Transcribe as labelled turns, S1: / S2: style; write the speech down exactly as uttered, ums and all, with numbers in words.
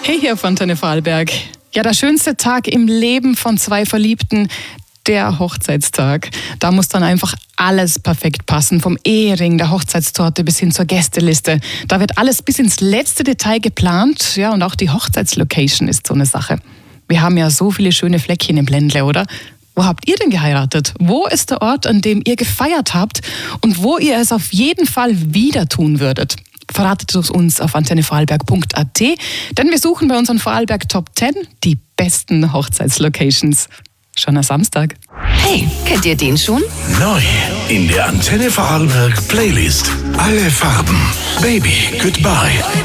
S1: Hey, hier von Antenne Vorarlberg. Ja, der schönste Tag im Leben von zwei Verliebten, der Hochzeitstag. Da muss dann einfach alles perfekt passen, vom Ehering, der Hochzeitstorte bis hin zur Gästeliste. Da wird alles bis ins letzte Detail geplant, ja, und auch die Hochzeitslocation ist so eine Sache. Wir haben ja so viele schöne Fleckchen im Ländle, oder? Wo habt ihr denn geheiratet? Wo ist der Ort, an dem ihr gefeiert habt und wo ihr es auf jeden Fall wieder tun würdet? Verratet es uns auf antenne vorarlberg punkt a t, denn wir suchen bei unseren Vorarlberg Top zehn die besten Hochzeitslocations. Schon am Samstag.
S2: Hey, kennt ihr den schon?
S3: Neu in der Antenne Vorarlberg Playlist. Alle Farben. Baby, Goodbye.